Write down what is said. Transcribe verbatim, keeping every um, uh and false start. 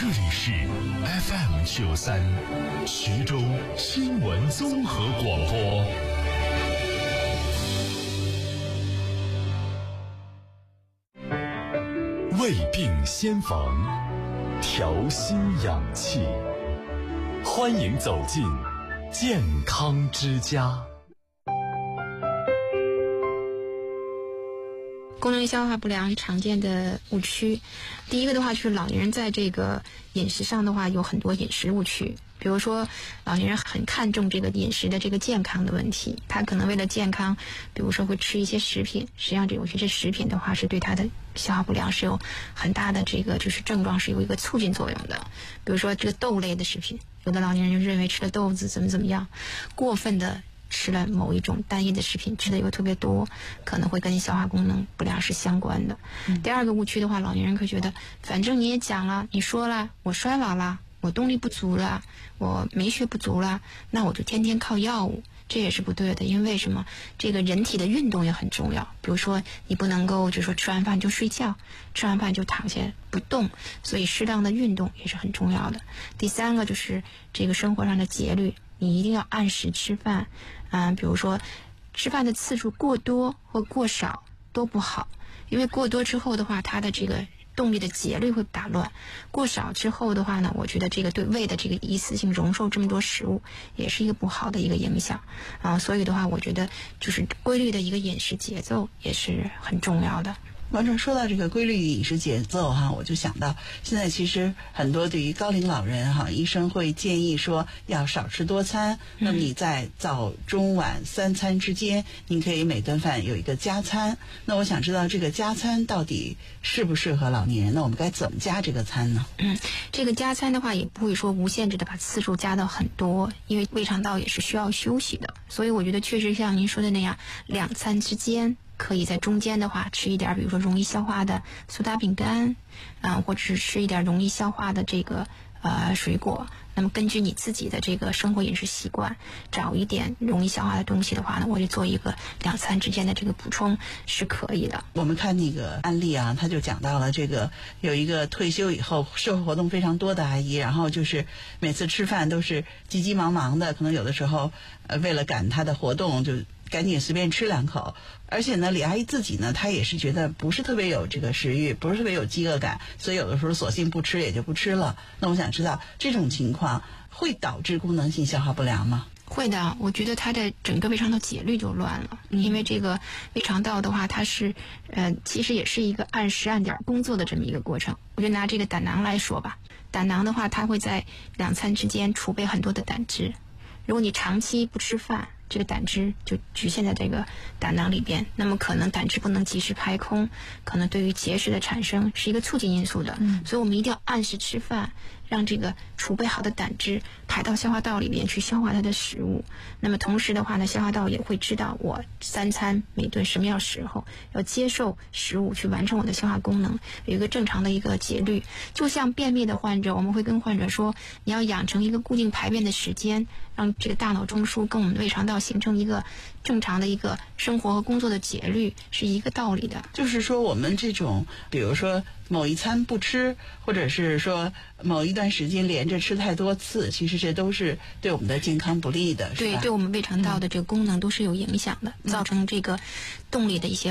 这里是 F M 九三徐州新闻综合广播。胃病先防，调心养气，欢迎走进健康之家。 功能消化不良常见的误区，第一个的话就是老年人在这个饮食上的话有很多饮食误区，比如说老年人很看重这个饮食的这个健康的问题，他可能为了健康，比如说会吃一些食品，实际上这有些食品的话是对他的消化不良是有很大的这个就是症状是有一个促进作用的，比如说这个豆类的食品，有的老年人就认为吃了豆子怎么怎么样，过分的吃了某一种单一的食品，吃的又特别多，可能会跟消化功能不良是相关的。嗯、第二个误区的话，老年人会觉得，反正你也讲了，你说了，我衰老了，我动力不足了，我煤血不足了，那我就天天靠药物，这也是不对的。因为什么？这个人体的运动也很重要。比如说，你不能够就说吃完饭就睡觉，吃完饭就躺下不动，所以适当的运动也是很重要的。第三个就是这个生活上的节律。你一定要按时吃饭，嗯、呃，比如说吃饭的次数过多或过少都不好，因为过多之后的话，它的这个动力的节律会打乱；过少之后的话呢，我觉得这个对胃的这个一次性容受这么多食物，也是一个不好的一个影响啊。所以的话，我觉得就是规律的一个饮食节奏也是很重要的。 王总说到这个规律饮食节奏哈，我就想到现在其实很多对于高龄老人哈，医生会建议说要少吃多餐。嗯、那么你在早中晚三餐之间，您可以每顿饭有一个加餐。那我想知道这个加餐到底适不适合老年人？那我们该怎么加这个餐呢？ 嗯，这个加餐的话也不会说无限制的把次数加到很多，因为胃肠道也是需要休息的。所以我觉得确实像您说的那样，两餐之间。可以在中间的话吃一点，比如说容易消化的苏打饼干，啊、呃，或者是吃一点容易消化的这个呃水果。那么根据你自己的这个生活饮食习惯，找一点容易消化的东西的话呢，我就做一个两餐之间的这个补充是可以的。 我们看那个案例啊，他就讲到了这个有一个退休以后社会活动非常多的阿姨，然后就是每次吃饭都是急急忙忙的，可能有的时候呃为了赶她的活动就赶紧随便吃两口，而且呢，李阿姨自己呢，她也是觉得不是特别有这个食欲，不是特别有饥饿感，所以有的时候索性不吃也就不吃了。那我想知道这种情况会导致功能性消化不良吗？ 会的，我觉得它的整个胃肠道节律就乱了，因为这个胃肠道的话，它是呃，其实也是一个按时按点工作的这么一个过程。我就拿这个胆囊来说吧，胆囊的话，它会在两餐之间储备很多的胆汁，如果你长期不吃饭，这个胆汁就局限在这个胆囊里边，那么可能胆汁不能及时排空，可能对于结石的产生是一个促进因素的。嗯、所以我们一定要按时吃饭，让这个储备好的胆汁排到消化道里面去消化它的食物。那么同时的话呢，消化道也会知道我三餐每顿什么样时候要接受食物去完成我的消化功能，有一个正常的一个节律。就像便秘的患者，我们会跟患者说，你要养成一个固定排便的时间，让这个大脑中枢跟我们的胃肠道形成一个正常的一个生活和工作的节律，是一个道理的。 就是说我们这种比如说某一餐不吃，或者是说某一段时间连着吃太多次，其实这都是对我们的健康不利的，是吧？ 对，对我们胃肠道的这个功能都是有影响的，嗯、造成这个动力的一些